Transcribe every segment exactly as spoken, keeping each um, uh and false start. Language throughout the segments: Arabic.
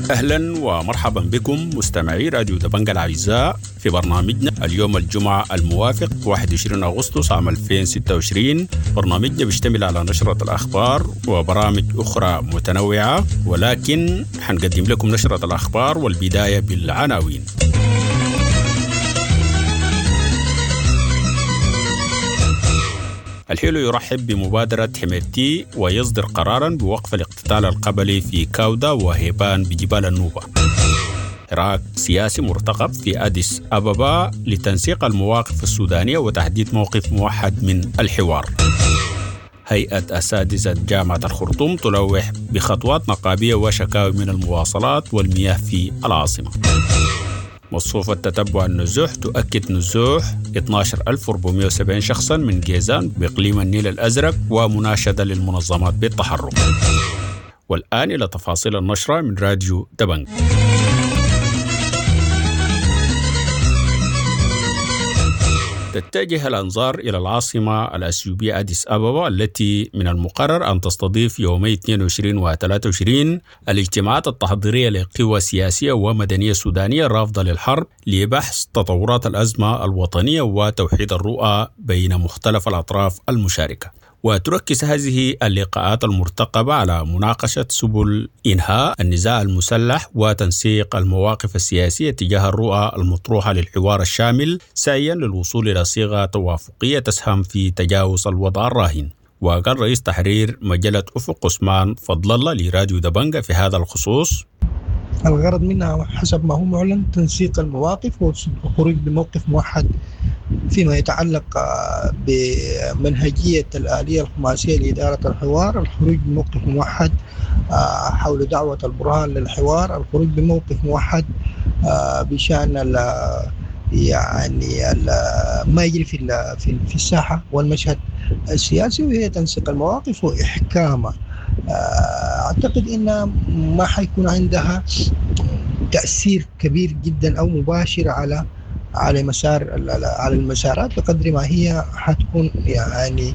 أهلا ومرحبا بكم مستمعي راديو دبنجة الأعزاء في برنامجنا اليوم الجمعة الموافق واحد وعشرين أغسطس عام ألفين وستة وعشرين. برنامجنا بيشتمل على نشرة الأخبار وبرامج أخرى متنوعة، ولكن حنقدم لكم نشرة الأخبار والبداية بالعناوين. الحلو يرحب بمبادرة حميتي ويصدر قرارا بوقف الاقتتال القبلي في كاودا وهيبان بجبال النوبة. حراك سياسي مرتقب في أديس أبابا لتنسيق المواقف السودانية وتحديد موقف موحد من الحوار. هيئة أساتذة جامعة الخرطوم تلوح بخطوات نقابية وشكاوى من المواصلات والمياه في العاصمة. مصفوفة تتبع النزوح تؤكد نزوح اثني عشر ألف وأربعمائة وسبعين شخصا من جيزان بإقليم النيل الأزرق ومناشدة للمنظمات بالتحرك. والآن إلى تفاصيل النشرة من راديو دبنج. تتجه الأنظار إلى العاصمة الأثيوبية أديس أبابا التي من المقرر أن تستضيف يومي اثنين وعشرين و ثلاثة وعشرين الاجتماعات التحضيرية لقوى سياسية ومدنية سودانية رافضة للحرب لبحث تطورات الأزمة الوطنية وتوحيد الرؤى بين مختلف الأطراف المشاركة. وتركز هذه اللقاءات المرتقبة على مناقشة سبل إنهاء النزاع المسلح وتنسيق المواقف السياسية تجاه الرؤى المطروحة للحوار الشامل سعيا للوصول إلى صيغة توافقية تسهم في تجاوز الوضع الراهن. وقال رئيس تحرير مجلة أفق عثمان فضل الله لراديو دبنجة في هذا الخصوص: الغرض منها حسب ما هو معلن تنسيق المواقف والخروج بموقف موحد فيما يتعلق بمنهجية الآلية الخماسية لإدارة الحوار، الخروج بموقف موحد حول دعوة البرهان للحوار، الخروج بموقف موحد بشأن يعني ما يجري في في الساحة والمشهد السياسي، وهي تنسيق المواقف وإحكامها. أعتقد إن ما حيكون عندها تأثير كبير جدا أو مباشر على على مسار على المسارات بقدر ما هي حتكون يعني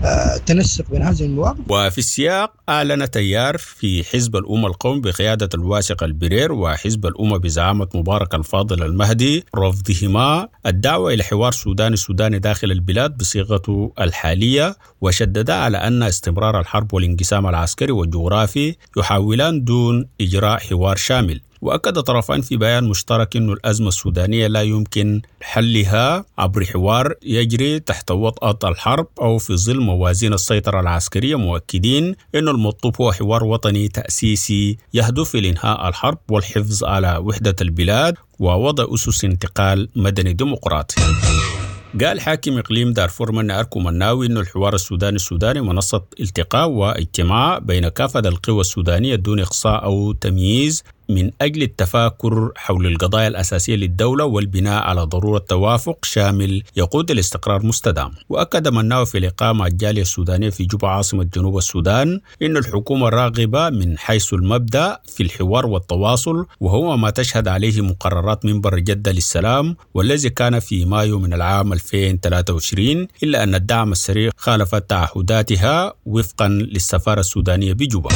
تنسق بين هذه المواقف. وفي السياق أعلن تيار في حزب الأمة القومي بقيادة الواثق البرير وحزب الأمة بزعامة مبارك الفاضل المهدي رفضهما الدعوة إلى حوار سوداني سوداني داخل البلاد بصيغته الحالية، وشدد على أن استمرار الحرب والانقسام العسكري والجغرافي يحاولان دون إجراء حوار شامل. وأكد طرفان في بيان مشترك أن الأزمة السودانية لا يمكن حلها عبر حوار يجري تحت وطأة الحرب أو في ظل موازين السيطرة العسكرية، مؤكدين أن المطلوب هو حوار وطني تأسيسي يهدف إلى إنهاء الحرب والحفظ على وحدة البلاد ووضع أسس انتقال مدني ديمقراطي. قال حاكم إقليم دارفور منى أركو مناوي أن الحوار السوداني السوداني منصة التقاء واجتماع بين كافة القوى السودانية دون إقصاء أو تمييز من أجل التفاكر حول القضايا الأساسية للدولة والبناء على ضرورة توافق شامل يقود الاستقرار مستدام. وأكد مناوي في لقاء مع الجالية السودانية في جوبا عاصمة جنوب السودان أن الحكومة راغبة من حيث المبدأ في الحوار والتواصل، وهو ما تشهد عليه مقررات منبر جدة للسلام والذي كان في مايو من العام ألفين وثلاثة وعشرين، إلا أن الدعم السريع خالفت تعهداتها وفقا للسفارة السودانية بجوبا.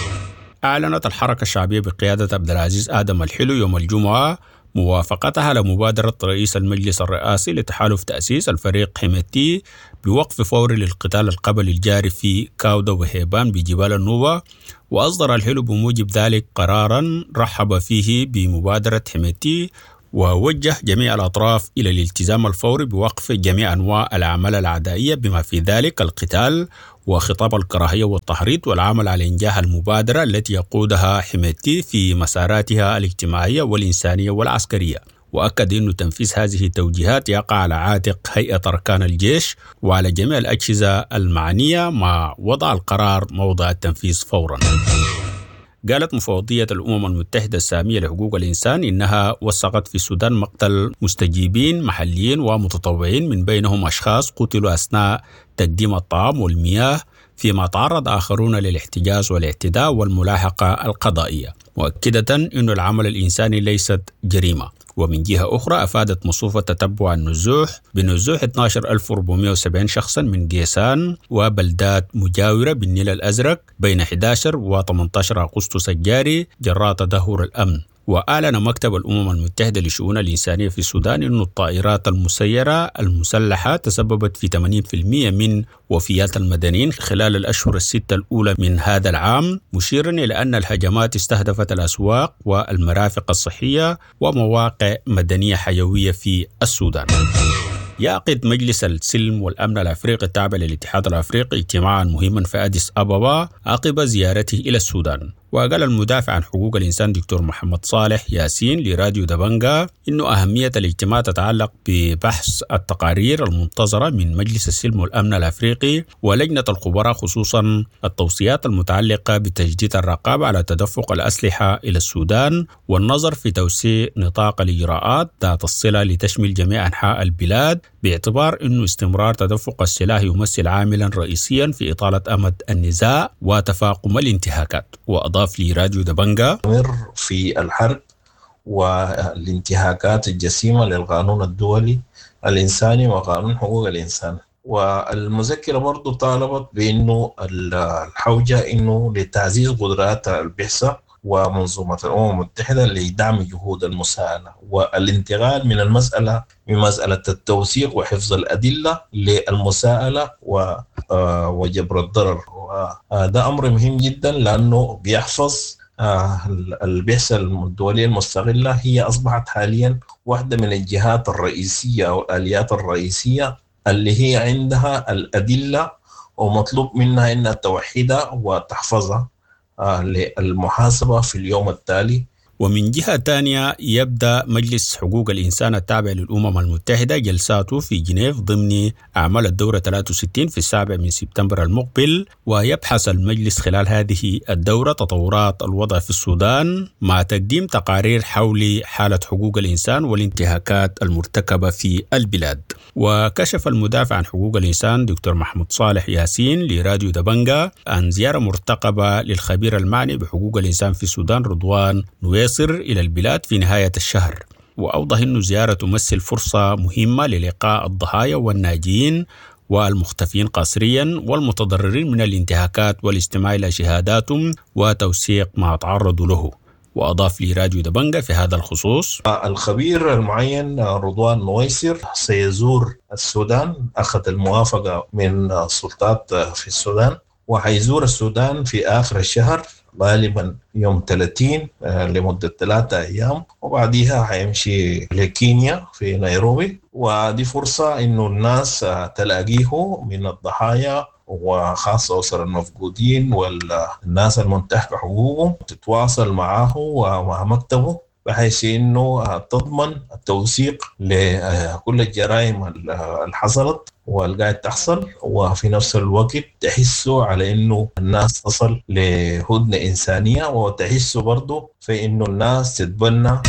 أعلنت الحركة الشعبية بقيادة عبد العزيز آدم الحلو يوم الجمعة موافقتها على مبادرة رئيس المجلس الرئاسي لتحالف تأسيس الفريق حميتي بوقف فوري للقتال القبلي الجاري في كاودا وهيبان بجبال النوبة. وأصدر الحلو بموجب ذلك قراراً رحب فيه بمبادرة حميتي ووجه جميع الأطراف إلى الالتزام الفوري بوقف جميع أنواع الأعمال العدائية بما في ذلك القتال وخطاب الكراهية والتحريض، والعمل على إنجاح المبادرة التي يقودها حميتي في مساراتها الاجتماعية والإنسانية والعسكرية. وأكد أن تنفيذ هذه التوجيهات يقع على عاتق هيئة أركان الجيش وعلى جميع الأجهزة المعنية مع وضع القرار موضع التنفيذ فوراً. قالت مفوضية الأمم المتحدة السامية لحقوق الإنسان إنها وثقت في السودان مقتل مستجيبين محليين ومتطوعين، من بينهم أشخاص قتلوا أثناء تقديم الطعام والمياه، فيما تعرض آخرون للاحتجاز والاعتداء والملاحقة القضائية، مؤكدة أن العمل الإنساني ليست جريمة. ومن جهة أخرى أفادت مصفوفة تتبع النزوح بنزوح اثني عشر ألف وأربعمائة وسبعين شخصا من جيسان وبلدات مجاورة بالنيل الأزرق بين أحد عشر و ثمانية عشر أغسطس الجاري جراء تدهور الأمن. وأعلن مكتب الأمم المتحدة للشؤون الإنسانية في السودان أن الطائرات المسيرة المسلحة تسببت في ثمانين بالمئة من وفيات المدنيين خلال الأشهر الستة الأولى من هذا العام، مشيرا إلى أن الهجمات استهدفت الأسواق والمرافق الصحية ومواقع مدنية حيوية في السودان. يعقد مجلس السلم والأمن الأفريقي التابع للاتحاد الأفريقي اجتماعا مهما في أديس أبابا عقب زيارته إلى السودان. وقال المدافع عن حقوق الإنسان دكتور محمد صالح ياسين لراديو دبنجا إنه أهمية الاجتماع تتعلق ببحث التقارير المنتظرة من مجلس السلم والأمن الأفريقي ولجنة الخبراء، خصوصا التوصيات المتعلقة بتجديد الرقابة على تدفق الأسلحة إلى السودان والنظر في توسيع نطاق الإجراءات ذات الصلة لتشمل جميع أنحاء البلاد، باعتبار أنه استمرار تدفق السلاح يمثل عاملا رئيسيا في إطالة أمد النزاع وتفاقم الانتهاكات. وأضاف لي راديو دبنجا في الحرب والانتهاكات الجسيمة للقانون الدولي الإنساني وقانون حقوق الإنسان. والمذكرة برضو طالبت بأنه الحوجة إنه لتعزيز قدرات البعثة ومنظومة الأمم المتحدة لدعم جهود المساءلة والانتقال من المسألة من مسألة التوثيق وحفظ الأدلة للمساءلة وجبر الضرر. وهذا أمر مهم جدا لأنه بيحفظ البعثة الدولية المستقلة. هي أصبحت حاليا واحدة من الجهات الرئيسية أو الآليات الرئيسية اللي هي عندها الأدلة ومطلوب منها أنها توحدها وتحفظها للمحاسبة في اليوم التالي. ومن جهة تانية يبدأ مجلس حقوق الإنسان التابع للأمم المتحدة جلساته في جنيف ضمن أعمال الدورة ثلاثة وستين في السابع من سبتمبر المقبل، ويبحث المجلس خلال هذه الدورة تطورات الوضع في السودان مع تقديم تقارير حول حالة حقوق الإنسان والانتهاكات المرتكبة في البلاد. وكشف المدافع عن حقوق الإنسان دكتور محمد صالح ياسين لراديو دبنجا عن زيارة مرتقبة للخبير المعني بحقوق الإنسان في السودان رضوان نويصر إلى البلاد في نهاية الشهر، وأوضح أن الزيارة تمثل فرصة مهمة للقاء الضحايا والناجين والمختفين قسريا والمتضررين من الانتهاكات والاستماع إلى شهاداتهم وتوثيق ما تعرضوا له. وأضاف لي راديو دبنجا في هذا الخصوص: الخبير المعين رضوان نويصر سيزور السودان، أخذ الموافقة من السلطات في السودان، وحيزور السودان في آخر الشهر غالبا يوم ثلاثين لمدة ثلاثة أيام، وبعديها حيمشي لكينيا في نيروبي. ودي فرصة إنه الناس تلاقيه من الضحايا وخاصة أسر المفقودين والناس المنتهكة حقوقهم، تتواصل معه ومع مكتبه بحيث إنه تضمن التوثيق لكل الجرائم اللي حصلت والقاعد تحصل، وفي نفس الوقت تحسوا على إنه الناس تصل لهدنة إنسانية، وتحسوا برضو في إنه الناس تتبنى.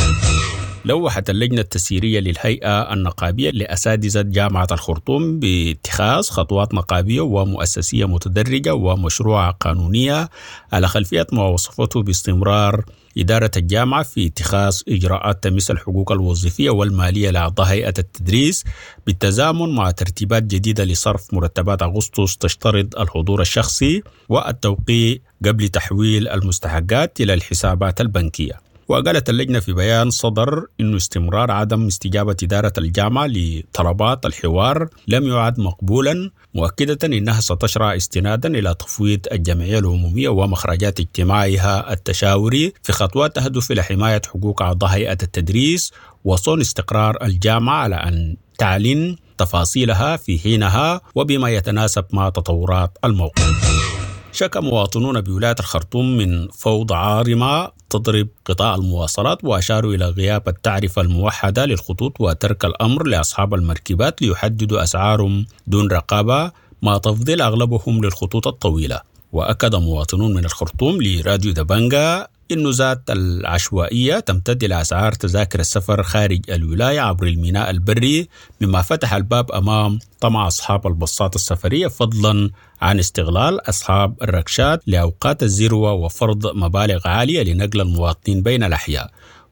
لوحت اللجنة التسييرية للهيئة النقابية لأساتذة جامعة الخرطوم باتخاذ خطوات نقابية ومؤسسية متدرجة ومشروعة قانونية على خلفية ما وصفته باستمرار إدارة الجامعة في اتخاذ إجراءات تمس الحقوق الوظيفية والمالية لأعضاء هيئة التدريس بالتزامن مع ترتيبات جديدة لصرف مرتبات أغسطس تشترط الحضور الشخصي والتوقيع قبل تحويل المستحقات إلى الحسابات البنكية. وقالت اللجنة في بيان صدر إنه استمرار عدم استجابة إدارة الجامعة لطلبات الحوار لم يعد مقبولا، مؤكدة إنها ستشرع استنادا إلى تفويض الجمعية العمومية ومخرجات اجتماعها التشاوري في خطوات تهدف إلى حماية حقوق أعضاء هيئة التدريس وصون استقرار الجامعة على أن تعلن تفاصيلها في حينها وبما يتناسب مع تطورات الموقف. شكى مواطنون بولاية الخرطوم من فوضى عارمة تضرب قطاع المواصلات، وأشاروا إلى غياب التعرفة الموحدة للخطوط وترك الأمر لأصحاب المركبات ليحددوا أسعارهم دون رقابة مع تفضيل أغلبهم للخطوط الطويلة. وأكد مواطنون من الخرطوم لراديو دبنجا إنه ذات العشوائية تمتد إلى أسعار تذاكر السفر خارج الولاية عبر الميناء البري، مما فتح الباب أمام طمع أصحاب الباصات السفرية، فضلا عن استغلال أصحاب الركشات لأوقات الذروة وفرض مبالغ عالية لنقل المواطنين بين الأحياء.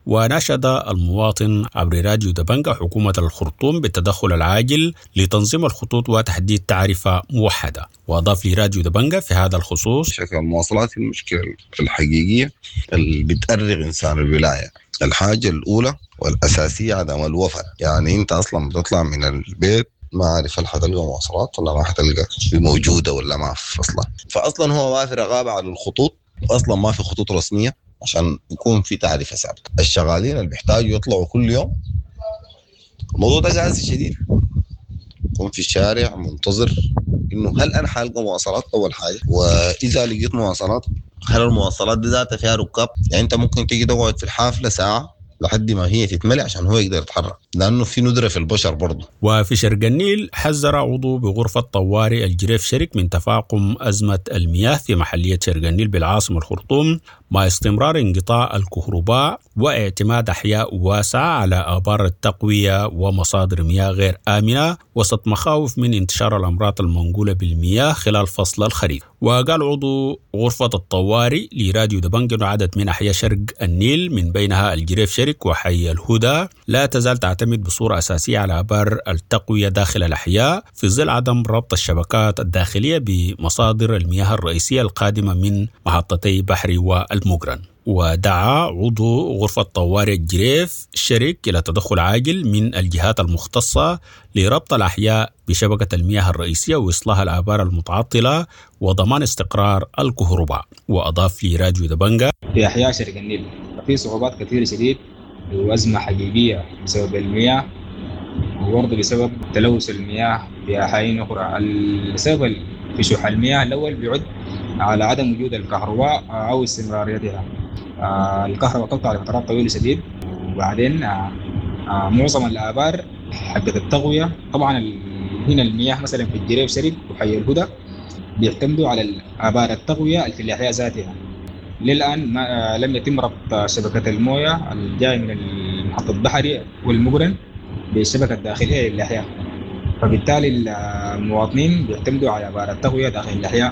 وناشد المواطن عبر راديو دبنجة حكومة الخرطوم بالتدخل العاجل لتنظيم الخطوط وتحديد تعرفة موحدة. وأضاف لي راديو دبنجة في هذا الخصوص: شكل المواصلات المشكلة الحقيقية اللي بتأرق إنسان الولاية. الحاجة الأولى والأساسية عدم الوفر، يعني أنت أصلا بتطلع من البيت ما عارف هل حتلقى مواصلات ولا ما حتلقى موجودة ولا ما في أصلا. فأصلا هو ما في رقابة على الخطوط، وأصلا ما في خطوط رسمية عشان يكون في تعرفة ثابتة. الشغالين اللي بيحتاجوا يطلعوا كل يوم، الموضوع ده قاسي شديد. يكون في الشارع منتظر إنه هل أنا حالقى مواصلات أول حاجة، وإذا لقيت مواصلات هل المواصلات دي ذاتها فيها ركاب؟ يعني أنت ممكن تيجي تقعد في الحافلة ساعة لحد ما هي تتملي عشان هو يقدر يتحرك، لأنه في ندرة في البشر برضه. وفي شرق النيل حذر عضو بغرفة طوارئ الجريف شرك من تفاقم أزمة المياه في محلية شرق النيل بالعاصمة الخرطوم مع استمرار انقطاع الكهرباء واعتماد أحياء واسعة على آبار التقوية ومصادر مياه غير آمنة وسط مخاوف من انتشار الأمراض المنقولة بالمياه خلال فصل الخريف. وقال عضو غرفة الطوارئ لراديو دبنجة عدد من أحياء شرق النيل من بينها الجريف شرك وحي الهدى لا تزال تعتمد بصورة أساسية على آبار التقوية داخل الأحياء في ظل عدم ربط الشبكات الداخلية بمصادر المياه الرئيسية القادمة من محطتي بحري والمقرن. ودعا عضو غرفة طوارئ الجريف شرك إلى تدخل عاجل من الجهات المختصة لربط الأحياء بشبكة المياه الرئيسية وإصلاح الآبار المتعطلة وضمان استقرار الكهرباء. وأضاف لي راديو دبنجة: في أحياء شرق النيل في صعوبات كثيرة شديد وأزمة حقيقية بسبب المياه، وبرضه بسبب تلوث المياه في أحيان أخرى. السبب في شح المياه الأول بيعد على عدم وجود الكهرباء أو استمراريتها. الكهرباء تقطع لفترات طويلة شديد، وبعدين معظم الآبار حقت التقوية طبعا هنا المياه مثلا في الجريف شرق وحي الهدى بيعتمدوا على الآبار التقوية في الأحياء ذاتها. للآن ما لم يتم ربط شبكة الموية الجاي من محطة بحري والمقرن بالشبكة الداخلية للأحياء، فبالتالي المواطنين بيعتمدوا على آبار التقوية داخل الأحياء.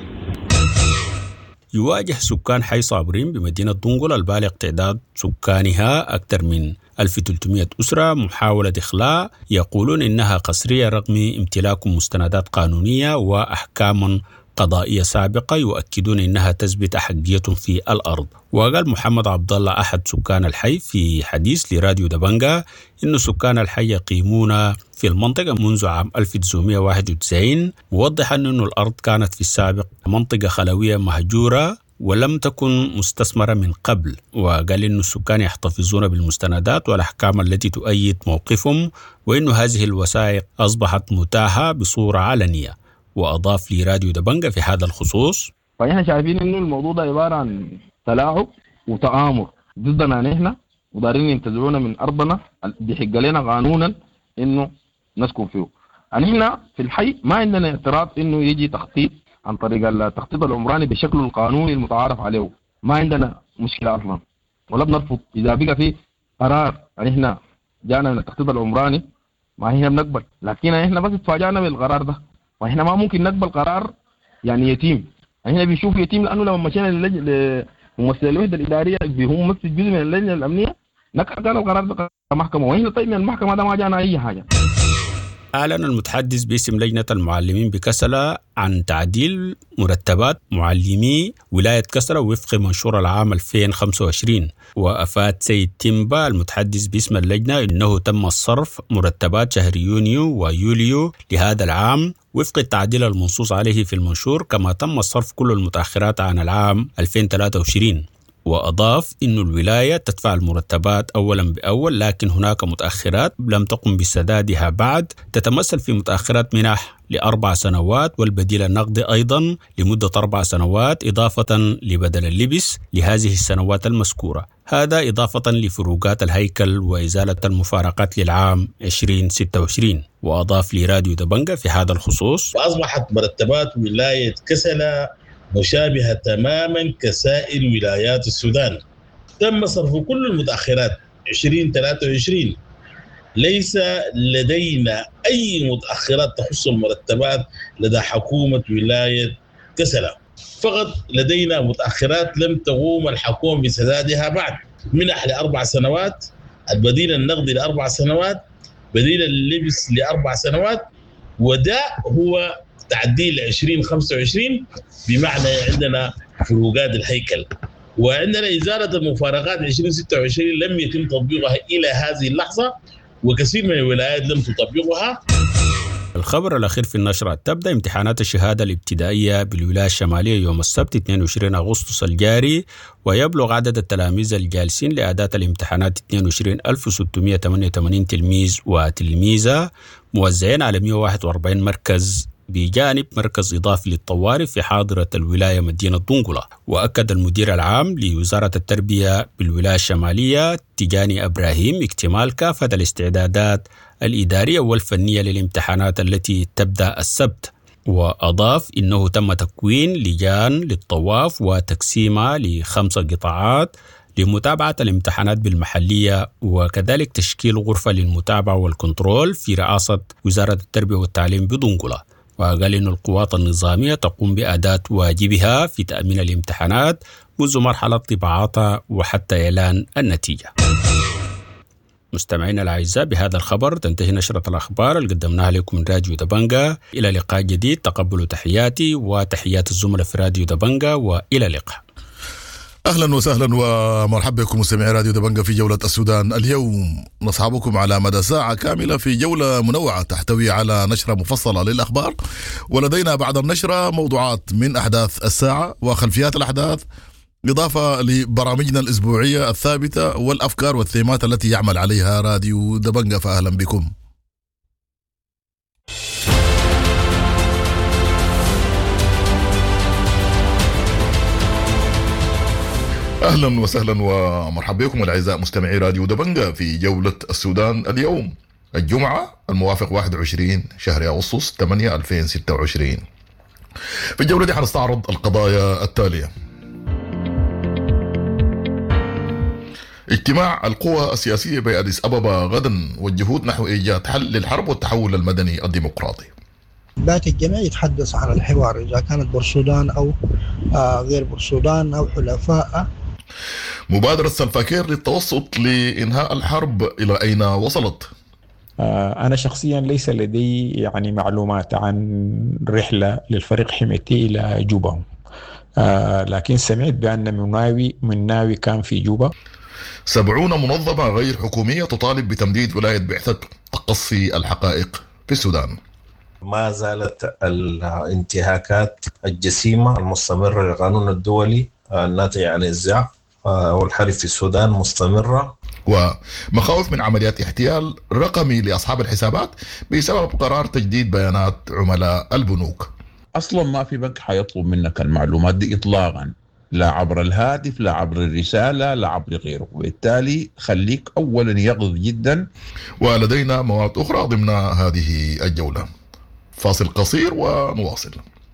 يواجه سكان حي صابرين بمدينة دنقل البالغ تعداد سكانها أكثر من ألف وثلاثمائة أسرة محاولة إخلاء يقولون إنها قسرية رغم امتلاكهم مستندات قانونية وأحكام قضائية سابقة يؤكدون إنها تثبت أحقيتهم في الأرض. وقال محمد عبد الله أحد سكان الحي في حديث لراديو دبنجة إن سكان الحي يقيمون في المنطقة منذ عام ألف وتسعمائة وواحد وتسعين، موضحا أن الأرض كانت في السابق منطقة خلوية مهجورة ولم تكن مستثمرة من قبل. وقال إن السكان يحتفظون بالمستندات والأحكام التي تؤيد موقفهم وإن هذه الوثائق أصبحت متاحة بصورة علنية. وأضاف لي راديو دبنجة في هذا الخصوص: فإحنا شايفين إنه الموضوع ده عبارة عن تلاعب وتآمر ضدنا نحن، ودارين ينتزعونا من أرضنا بيحق لنا قانونا إنه نسكن فيه. نحن في الحي ما عندنا اعتراض إنه يجي تخطيط عن طريق التخطيط العمراني بشكله القانوني المتعارف عليه، ما عندنا مشكلة أصلا ولا بنرفض. إذا بقى في قرار نحن جانا من التخطيط العمراني ما هي بنقبل، لكن إحنا بس اتفاجأنا بالقرار ده، وإحنا ما ممكن نقبل قرار يعني يتيم. إحنا بنشوف يتيم لأنه لما مشينا لممثل الوحدة الإدارية هم ممثل جزء من اللجنة الأمنية نكر كان القرار ده محكمة، وإحنا طيب من المحكمة ده ما جانا أي حاجة. أعلن المتحدث باسم لجنة المعلمين بكسلة عن تعديل مرتبات معلمي ولاية كسلة وفق منشور العام ألفين وخمسة وعشرين. وأفاد سيد تيمبا المتحدث باسم اللجنة أنه تم الصرف مرتبات شهر يونيو ويوليو لهذا العام وفق التعديل المنصوص عليه في المنشور، كما تم الصرف كل المتأخرات عن العام ألفين وثلاثة وعشرين. وأضاف أن الولاية تدفع المرتبات أولا بأول، لكن هناك متأخرات لم تقم بسدادها بعد تتمثل في متأخرات منح لأربع سنوات والبديل النقدي أيضا لمدة أربع سنوات إضافة لبدل اللبس لهذه السنوات المذكورة، هذا إضافة لفروقات الهيكل وإزالة المفارقات للعام ألفين وستة وعشرين. وأضاف لراديو دبنجة في هذا الخصوص: وأصبحت مرتبات ولاية كسلة مشابهة تماما كسائر ولايات السودان. تم صرف كل المتأخرات ألفين وثلاثة وعشرين. ليس لدينا أي متأخرات تخص المرتبات لدى حكومة ولاية كسلة، فقط لدينا متأخرات لم تقوم الحكومة بسدادها بعد. منح لأربع سنوات، البديل النقدي لأربع سنوات، بديل اللبس لأربع سنوات، وده هو تعديل عشرين خمسة وعشرين بمعنى عندنا فروقات الهيكل. وعندنا إزالة المفارقات عشرين ستة وعشرين لم يتم تطبيقها إلى هذه اللحظة، وكثير من الولايات لم تطبقها. الخبر الأخير في النشرة: تبدأ امتحانات الشهادة الابتدائية بالولاية الشمالية يوم السبت اثنين وعشرين أغسطس الجاري، ويبلغ عدد التلاميذ الجالسين لأداة الامتحانات اثنين وعشرين ألف وستمائة وثمانية وثمانين تلميذ وتلميذة، موزعين على مئة وواحد وأربعين مركز بجانب مركز إضافي للطوارئ في حاضرة الولاية مدينة دنقلة. وأكد المدير العام لوزارة التربية بالولاية الشمالية تيجاني إبراهيم اكتمال كافة الاستعدادات الإدارية والفنية للامتحانات التي تبدأ السبت. وأضاف إنه تم تكوين لجان للطواف وتقسيمها لخمس قطاعات لمتابعة الامتحانات بالمحلية، وكذلك تشكيل غرفة للمتابعة والكنترول في رئاسة وزارة التربية والتعليم بدنقلة. وقال إن القوات النظامية تقوم بأداة واجبها في تأمين الامتحانات منذ مرحلة طباعتها وحتى إعلان النتيجة. مستمعينا الأعزاء، بهذا الخبر تنتهي نشرة الأخبار اللي قدمناها لكم من راديو دبنجة. إلى لقاء جديد، تقبلوا تحياتي وتحيات الزملاء في راديو دبنجة، وإلى اللقاء. أهلا وسهلا ومرحبا بكم مستمعي راديو دبنجة في جولة السودان اليوم. نصحبكم على مدى ساعة كاملة في جولة منوعة تحتوي على نشرة مفصلة للأخبار، ولدينا بعد النشرة موضوعات من أحداث الساعة وخلفيات الأحداث، إضافة لبرامجنا الأسبوعية الثابتة والأفكار والثيمات التي يعمل عليها راديو دبنجة. فأهلا بكم. أهلا وسهلا ومرحبا بكم الأعزاء مستمعي راديو دبنجة في جولة السودان اليوم، الجمعة الموافق واحد وعشرين شهر أغسطس ثمانية ألفين وستة وعشرين. في الجولة دي حنستعرض القضايا التالية: اجتماع القوى السياسية بأديس أبابا غدا والجهود نحو إيجاد حل للحرب والتحول المدني الديمقراطي. بات الجميع يتحدث عن الحوار إذا كانت بورسودان أو غير بورسودان أو حلفاء. مبادرة سلفاكير للتوسط لإنهاء الحرب إلى أين وصلت؟ أنا شخصيا ليس لدي يعني معلومات عن رحلة للفريق حميتي إلى جوبا، لكن سمعت بأن مناوي مناوي كان في جوبا. سبعون منظمة غير حكومية تطالب بتمديد ولاية بعثة تقصي الحقائق في السودان. ما زالت الانتهاكات الجسيمة المستمرة للقانون الدولي الناتج عن النزاع والحرب في السودان مستمرة، ومخاوف من عمليات احتيال رقمي لأصحاب الحسابات بسبب قرار تجديد بيانات عملاء البنوك. أصلا ما في بنك حيطلب منك المعلومات دي إطلاقا، لا عبر الهاتف لا عبر الرسالة لا عبر غيره، وبالتالي خليك أولا يقظ جدا. ولدينا مواد أخرى ضمن هذه الجولة. فاصل قصير ونواصل.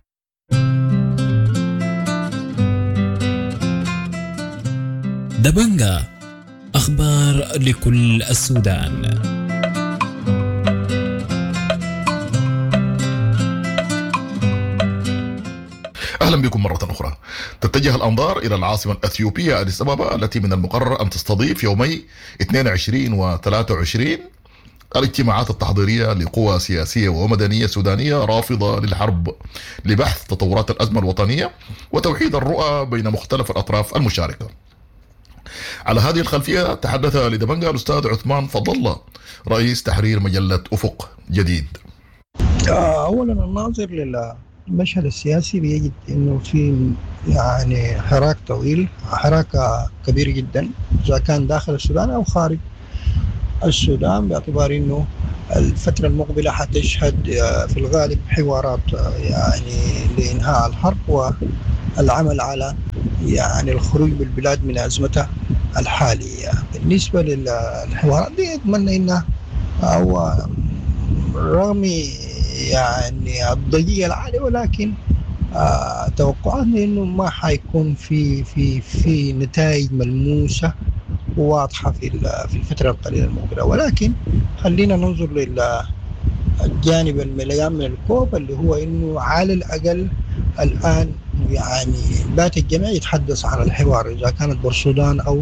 دبنجة، أخبار لكل السودان. أهلا بكم مرة أخرى. تتجه الأنظار إلى العاصمة الأثيوبية أديس أبابا التي من المقرر أن تستضيف يومي اثنين وعشرين و ثلاثة وعشرين الاجتماعات التحضيرية لقوى سياسية ومدنية سودانية رافضة للحرب لبحث تطورات الأزمة الوطنية وتوحيد الرؤى بين مختلف الأطراف المشاركة. على هذه الخلفية تحدث لدبنجة الأستاذ عثمان فضل الله رئيس تحرير مجلة أفق جديد. أولا الناظر للمشهد السياسي بيجد أنه في يعني حراك طويل، حراك كبير جدا إذا كان داخل السودان أو خارج السودان، باعتبار أنه الفترة المقبلة حتشهد في الغالب حوارات يعني لإنهاء الحرب والعمل على يعني الخروج بالبلاد من أزمتها الحالية. بالنسبة للحوارات دي أتمنى أنها أو رغم يعني الضجيج العالي، ولكن آه توقعاتنا أنه ما حيكون في في في نتائج ملموسة واضحة في في الفترة القليلة المقبلة، ولكن خلينا ننظر للجانب المليان من الكوب اللي هو إنه على الأقل الآن يعني بات الجميع يتحدث عن الحوار إذا كانت بورسودان أو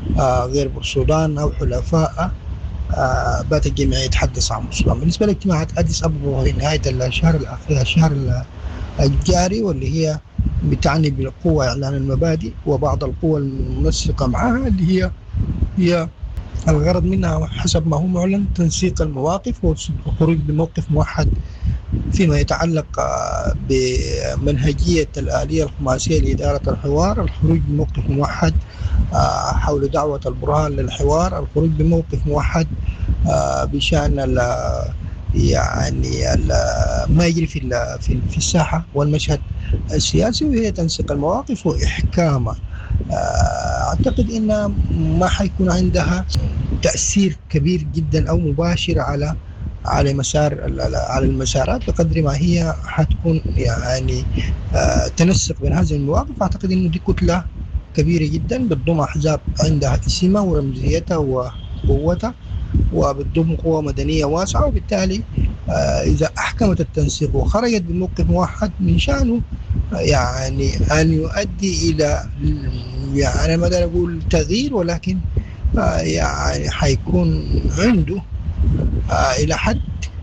غير السودان أو حلفاء بات الجميع يتحدث عن السودان. بالنسبة لاجتماعات أديس أبابا في نهاية الشهر الأخير الشهر الجاري واللي هي بتعني بالقوة إعلان المبادئ وبعض القوى المنسقة معها اللي هي هي الغرض منها حسب ما هو معلن تنسيق المواقف والخروج بموقف موحد فيما يتعلق بمنهجية الآلية الخماسية لإدارة الحوار، الخروج بموقف موحد حول دعوة البرهان للحوار، الخروج بموقف موحد بشأن يعني ما يجري في في الساحة والمشهد السياسي، وهي تنسيق المواقف وإحكامها. أعتقد إن ما حيكون عندها تأثير كبير جدا أو مباشر على على مسار على المسارات بقدر ما هي حتكون يعني تنسق بين هذه المواقف. أعتقد إنه دي كتلة كبيرة جدا بتضم أحزاب عندها اسمها ورمزيتها وقوتها وبتضم قوة مدنية واسعة، وبالتالي إذا أحكمت التنسيق وخرجت بموقف موحد من شأنه يعني أن يؤدي إلى يعني ما أقدر أقول تغيير، ولكن يعني حيكون عنده إلى حد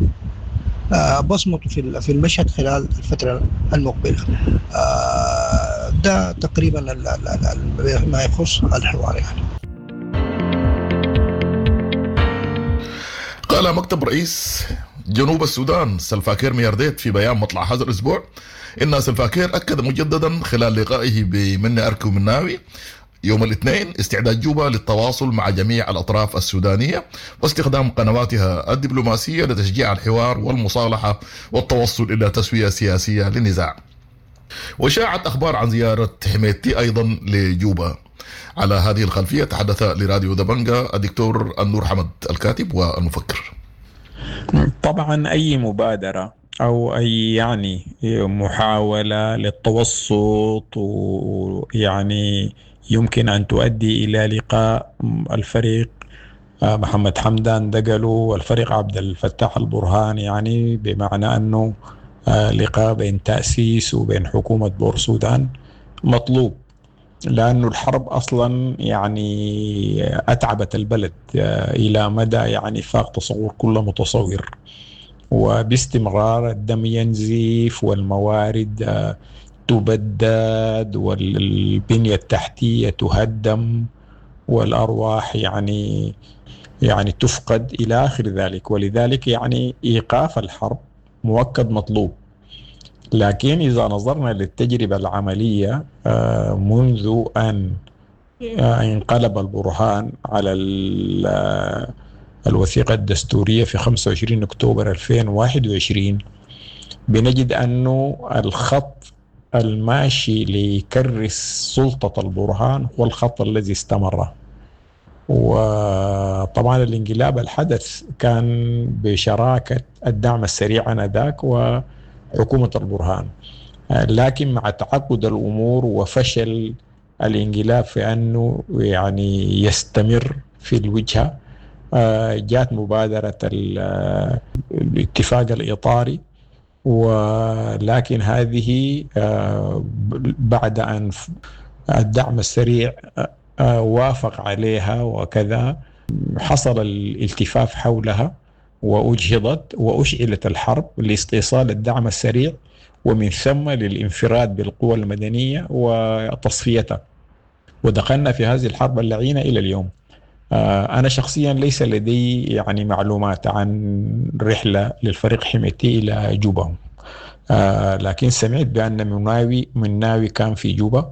بصمته في المشهد خلال الفترة المقبلة. ده تقريبا ما يخص الحوار. يعني قال مكتب رئيس جنوب السودان سلفاكير ميارديت في بيان مطلع هذا الأسبوع إن سلفاكير أكد مجددا خلال لقائه بمنى أركي ومناوي يوم الاثنين استعداد جوبا للتواصل مع جميع الأطراف السودانية واستخدام قنواتها الدبلوماسية لتشجيع الحوار والمصالحة والتوصل إلى تسوية سياسية للنزاع. وشاعت أخبار عن زيارة حميتي أيضا لجوبا. على هذه الخلفية تحدث لراديو دبنجا الدكتور النور حمد الكاتب والمفكر. طبعا أي مبادرة أو أي يعني محاولة للتوسط ويعني يمكن أن تؤدي إلى لقاء الفريق محمد حمدان دقلو والفريق عبد الفتاح البرهان، يعني بمعنى أنه لقاء بين تأسيس وبين حكومة بور السودان مطلوب، لأنه الحرب أصلا يعني أتعبت البلد إلى مدى يعني فاق تصور كل متصور، وباستمرار الدم ينزف والموارد تبدد والبنية التحتية تهدم والأرواح يعني يعني تفقد إلى آخر ذلك. ولذلك يعني إيقاف الحرب مؤكد مطلوب. لكن إذا نظرنا للتجربة العملية منذ أن انقلب البرهان على الوثيقة الدستورية في خمسة وعشرين أكتوبر ألفين وواحد وعشرين، بنجد أنه الخط الماشي ليكرس سلطة البرهان هو الخط الذي استمر. وطبعا الانقلاب الحدث كان بشراكة الدعم السريع آنذاك وحكومة البرهان، لكن مع تعقد الأمور وفشل الانقلاب في أنه يعني يستمر في الوجهة، جاءت مبادرة الاتفاق الإطاري، ولكن هذه بعد أن الدعم السريع وافق عليها وكذا حصل الالتفاف حولها وأجهضت وأشعلت الحرب لاستئصال الدعم السريع ومن ثم للانفراد بالقوى المدنية وتصفيتها، ودخلنا في هذه الحرب اللعينة إلى اليوم. أنا شخصيا ليس لدي يعني معلومات عن رحلة للفريق حميتي إلى جوبا، لكن سمعت بأن مناوي مناوي كان في جوبا،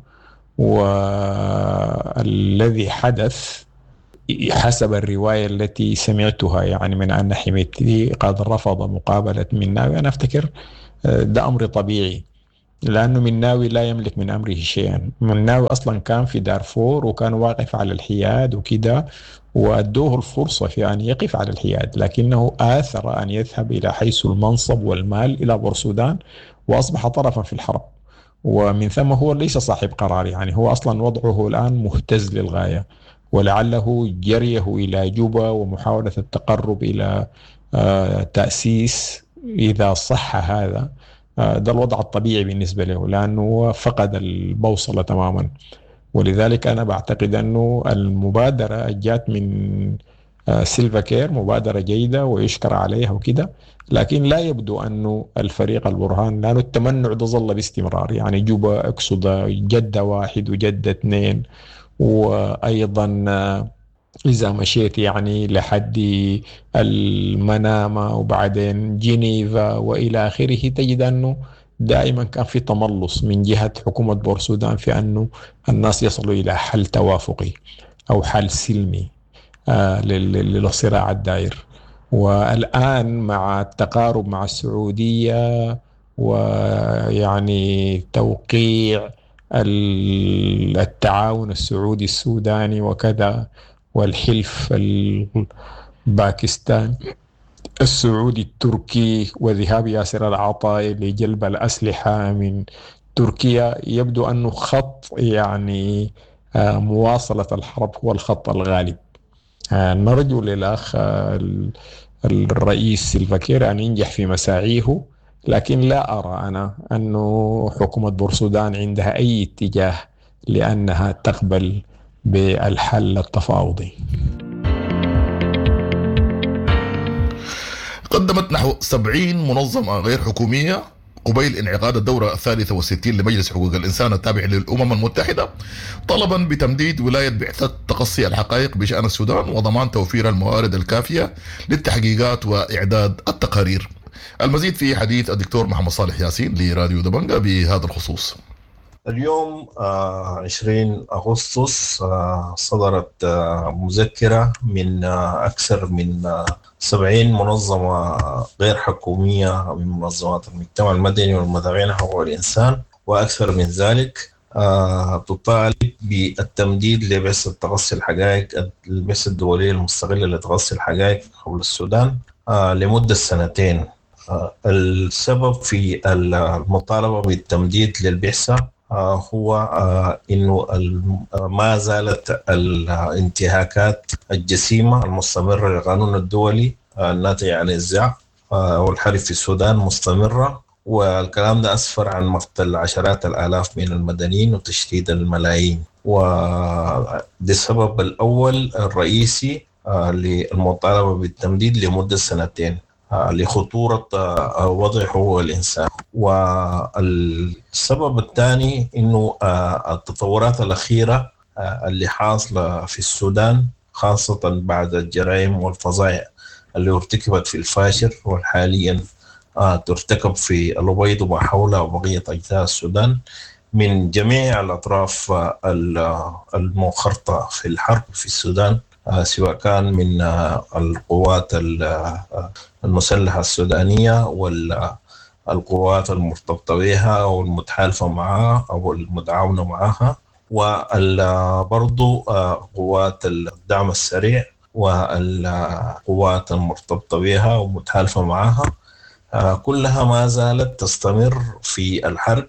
والذي حدث حسب الرواية التي سمعتها يعني من أن حميتي قد رفض مقابلة مناوي. أنا أفتكر ده أمر طبيعي، لأنه مناوي لا يملك من أمره شيئا. مناوي أصلا كان في دارفور وكان واقف على الحياد وكده، وأدوه الفرصة في أن يقف على الحياد، لكنه آثر أن يذهب إلى حيث المنصب والمال إلى بور السودان وأصبح طرفا في الحرب، ومن ثم هو ليس صاحب قرار. يعني هو أصلا وضعه الآن مهتز للغاية، ولعله جريه إلى جوبا ومحاولة التقرب إلى تأسيس إذا صح هذا، ده الوضع الطبيعي بالنسبة له، لأنه فقد البوصلة تماما. ولذلك أنا بعتقد أنه المبادرة جات من سيلفا كير مبادرة جيدة ويشكر عليها وكده، لكن لا يبدو أنه الفريق البرهان، لأنه التمنع ده ظل باستمرار. يعني جوبا أقصد جدة واحد وجدة اثنين، وأيضا إذا مشيت يعني لحد المنامة وبعدين جنيفا وإلى آخره، تجد أنه دائما كان في تملص من جهة حكومة بورسودان في أنه الناس يصلوا إلى حل توافقي أو حل سلمي آه للصراع الدائر. والآن مع التقارب مع السعودية ويعني توقيع التعاون السعودي السوداني وكذا، والحلف الباكستان السعودي التركي وذهاب ياسر العطاء لجلب الأسلحة من تركيا، يبدو أنه خط يعني مواصلة الحرب هو الخط الغالب. نرجو للأخ الرئيس سيلفا كير أن ينجح في مساعيه، لكن لا أرى أنا أنه حكومة بورسودان عندها أي اتجاه لأنها تقبل بالحل التفاوضي. قدمت نحو سبعين منظمة غير حكومية قبيل انعقاد الدورة الثالثة والستين لمجلس حقوق الإنسان التابع للأمم المتحدة طلبا بتمديد ولاية بعثة تقصي الحقائق بشأن السودان وضمان توفير الموارد الكافية للتحقيقات وإعداد التقارير. المزيد في حديث الدكتور محمد صالح ياسين لراديو دبنجة بهذا الخصوص. اليوم عشرين أغسطس صدرت مذكرة من أكثر من سبعين منظمة غير حكومية من منظمات المجتمع المدني والمدافعين عن حقوق الإنسان، وأكثر من ذلك تطالب بالتمديد لبعثة تقصي الحقائق، البعثة الدولية المستقلة لتقصي الحقائق حول السودان لمدة سنتين. السبب في المطالبة بالتمديد للبعثة هو إنه ما زالت الانتهاكات الجسيمة المستمرة للقانون الدولي الناتج عن النزاع والحرب في السودان مستمرة، والكلام ده أسفر عن مقتل عشرات الآلاف من المدنيين وتشتيت الملايين. وده السبب الأول الرئيسي للمطالبة بالتمديد لمدة سنتين لخطورة وضع حقوق الإنسان. والسبب الثاني إنه التطورات الأخيرة اللي حاصلة في السودان خاصة بعد الجرائم والفظائع اللي ارتكبت في الفاشر وحاليا ترتكب في الأبيض وما حولها وبقية أجزاء السودان من جميع الأطراف المنخرطة في الحرب في السودان، سواء كان من القوات المسلحة السودانية والقوات المرتبطة بها أو المتحالفة معها أو المتعاونة معها، وبرضو قوات الدعم السريع والقوات المرتبطة بها ومتحالفة معها، كلها ما زالت تستمر في الحرب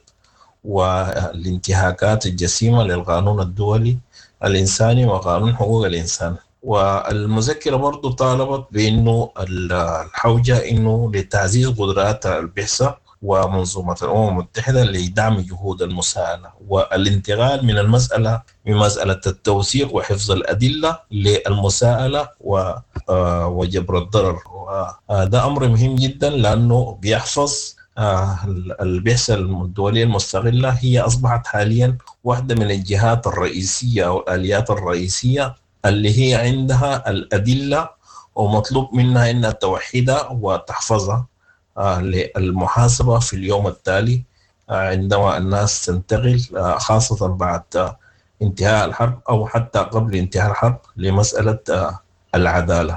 والانتهاكات الجسيمة للقانون الدولي الإنساني وقانون حقوق الإنسان. والمذكرة برضو طالبت بأنه الحوجة إنه لتعزيز قدرات البعثة ومنظومة الأمم المتحدة لدعم جهود المساءلة والانتقال من المسألة من مسألة التوثيق وحفظ الأدلة للمساءلة وجبر الضرر. وده أمر مهم جدا لأنه بيحفظ البعثة الدولية المستقلة، هي أصبحت حاليا واحدة من الجهات الرئيسية أو الآليات الرئيسية اللي هي عندها الأدلة ومطلوب منها أنها توحدها وتحفظها للمحاسبة في اليوم التالي عندما الناس تنتقل، خاصة بعد انتهاء الحرب أو حتى قبل انتهاء الحرب، لمسألة العدالة.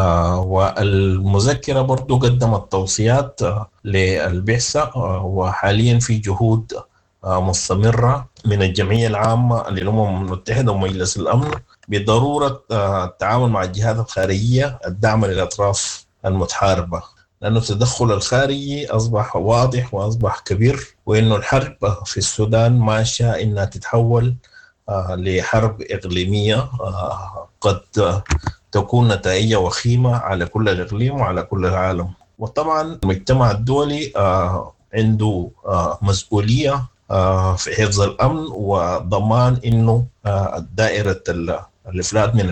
والمذكرة برضو قدمت توصيات للبعثة، وحاليا في جهود مستمرة من الجمعية العامة للأمم المتحدة ومجلس الأمن بضرورة التعاون مع الجهات الخارجية الداعمة للأطراف المتحاربة، لأنه التدخل الخارجي أصبح واضح وأصبح كبير، وإنه الحرب في السودان ماشية إنها تتحول لحرب إقليمية قد تكون نتائجها وخيمة على كل الإقليم وعلى كل العالم. وطبعا المجتمع الدولي عنده مسؤولية في حفظ الأمن وضمان إنه دائرة الإفلات من